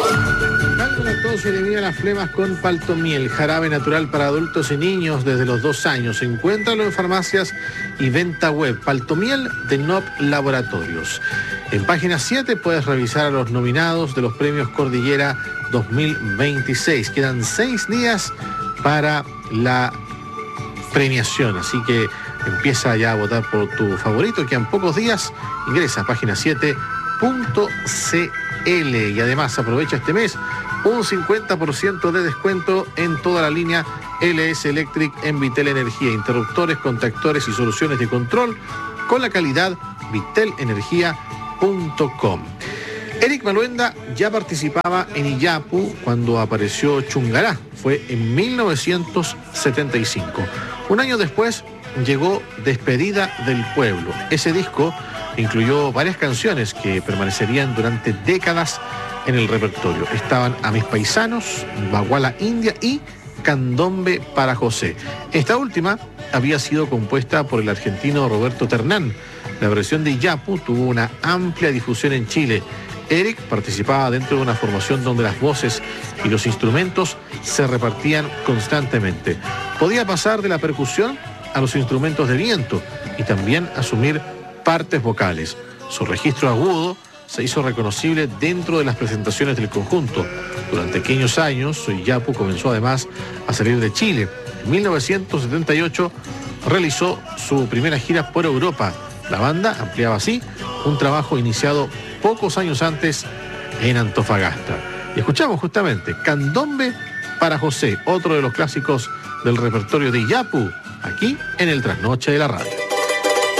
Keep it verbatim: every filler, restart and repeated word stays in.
Calma la tos y elimina las flemas con Paltomiel, jarabe natural para adultos y niños desde los dos años. Encuéntralo en farmacias y venta web. Paltomiel de N O P Laboratorios. En página siete puedes revisar a los nominados de los premios Cordillera dos mil veintiséis. Quedan seis días para la premiación, así que empieza ya a votar por tu favorito. Quedan pocos días. Ingresa a página siete punto c l y además aprovecha este mes un cincuenta por ciento de descuento en toda la línea L S Electric en Vitel Energía, interruptores, contactores y soluciones de control con la calidad vitel energía punto com. Eric Maluenda ya participaba en Iyapu cuando apareció Chungará, fue en mil novecientos setenta y cinco. Un año después llegó Despedida del Pueblo. Ese disco incluyó varias canciones que permanecerían durante décadas en el repertorio. Estaban A Mis Paisanos, Baguala India y Candombe para José. Esta última había sido compuesta por el argentino Roberto Ternán. La versión de Iyapu tuvo una amplia difusión en Chile. Eric participaba dentro de una formación donde las voces y los instrumentos se repartían constantemente. Podía pasar de la percusión a los instrumentos de viento y también asumir partes vocales. Su registro agudo se hizo reconocible dentro de las presentaciones del conjunto. Durante aquellos años, Iyapu comenzó además a salir de Chile. En mil novecientos setenta y ocho realizó su primera gira por Europa. La banda ampliaba así un trabajo iniciado pocos años antes en Antofagasta. Y escuchamos justamente Candombe para José, otro de los clásicos del repertorio de Iyapu, aquí en el Trasnoche de la Radio.